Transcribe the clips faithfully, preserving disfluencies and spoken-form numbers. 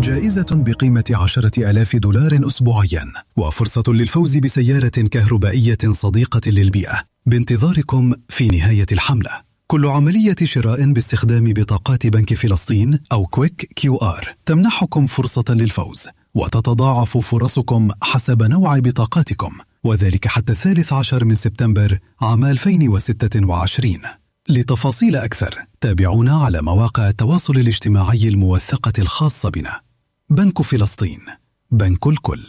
جائزة بقيمة عشرة آلاف دولار أسبوعيا، وفرصة للفوز بسيارة كهربائية صديقة للبيئة بانتظاركم في نهاية الحملة. كل عملية شراء باستخدام بطاقات بنك فلسطين أو كويك كيو آر تمنحكم فرصة للفوز، وتتضاعف فرصكم حسب نوع بطاقاتكم، وذلك حتى الثالث عشر من سبتمبر عام ألفين وستة وعشرين. لتفاصيل أكثر تابعونا على مواقع التواصل الاجتماعي الموثقة الخاصة بنا. بنك فلسطين، بنك الكل.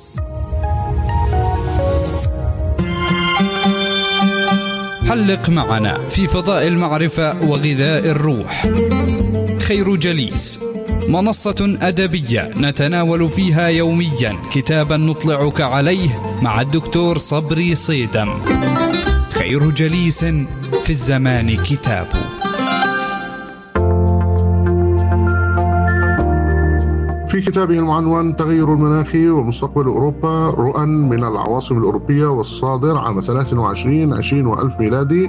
حلق معنا في فضاء المعرفة وغذاء الروح. خير جليس، منصة أدبية نتناول فيها يوميا كتابا نطلعك عليه مع الدكتور صبري صيدم. خير جليس في الزمان كتاب. في كتابه المعنون تغير المناخ ومستقبل أوروبا، رؤى من العواصم الأوروبية، والصادر عام ثلاثة وعشرين عشرين وألف ميلادي،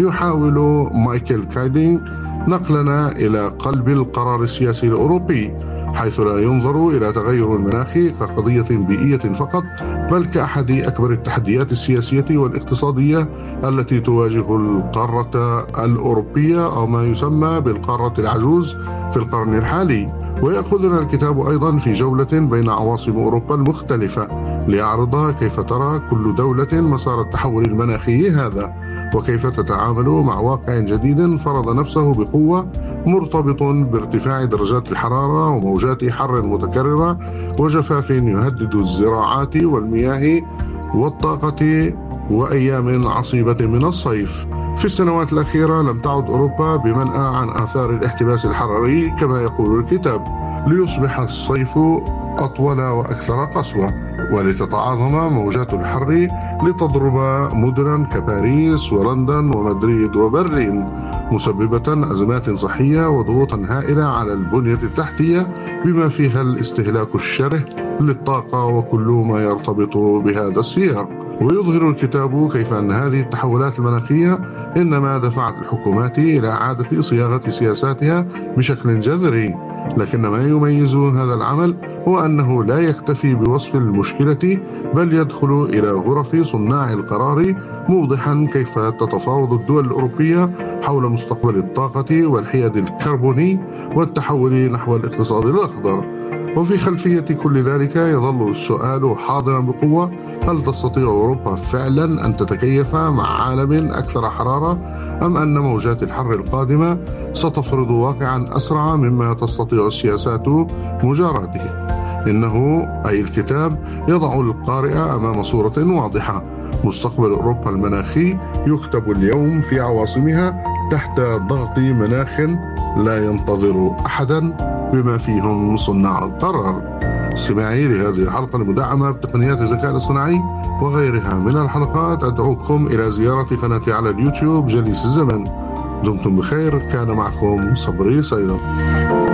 يحاول مايكل كايدينغ نقلنا إلى قلب القرار السياسي الأوروبي، حيث لا ينظر إلى تغير المناخ كقضية بيئية فقط، بل كأحد أكبر التحديات السياسية والاقتصادية التي تواجه القارة الأوروبية، أو ما يسمى بالقارة العجوز في القرن الحالي. ويأخذنا الكتاب أيضا في جولة بين عواصم أوروبا المختلفة ليعرض كيف ترى كل دولة مسار التحول المناخي هذا، وكيف تتعامل مع واقع جديد فرض نفسه بقوة، مرتبط بارتفاع درجات الحرارة وموجات حر متكررة وجفاف يهدد الزراعات والمياه والطاقة وأيام عصيبة من الصيف. في السنوات الأخيرة لم تعد أوروبا بمنأى عن آثار الاحتباس الحراري كما يقول الكتاب، ليصبح الصيف أطول وأكثر قسوة، ولتتعاظم موجات الحر لتضرب مدنا كباريس ولندن ومدريد وبرلين، مسببة أزمات صحية وضغوطا هائلة على البنية التحتية بما فيها الاستهلاك الشره للطاقة وكل ما يرتبط بهذا السياق. ويظهر الكتاب كيف أن هذه التحولات المناخية إنما دفعت الحكومات إلى إعادة صياغة سياساتها بشكل جذري، لكن ما يميز هذا العمل هو أنه لا يكتفي بوصف المشكلة، بل يدخل إلى غرف صناع القرار، موضحا كيف تتفاوض الدول الأوروبية حول مستقبل الطاقة والحياد الكربوني والتحول نحو الاقتصاد الأخضر. وفي خلفية كل ذلك يظل السؤال حاضرا بقوة: هل تستطيع أوروبا فعلا أن تتكيف مع عالم أكثر حرارة، أم أن موجات الحر القادمة ستفرض واقعا أسرع مما تستطيع السياسات مجاراته؟ إنه أي الكتاب يضع القارئ أمام صورة واضحة: مستقبل أوروبا المناخي يكتب اليوم في عواصمها تحت ضغط مناخ لا ينتظر أحدا بما فيهم صناع القرار. استماعي لهذه الحلقة المدعمة بتقنيات الذكاء الاصطناعي وغيرها من الحلقات، أدعوكم إلى زيارة قناتي على اليوتيوب جليس الزمن. دمتم بخير، كان معكم صبري صيدم.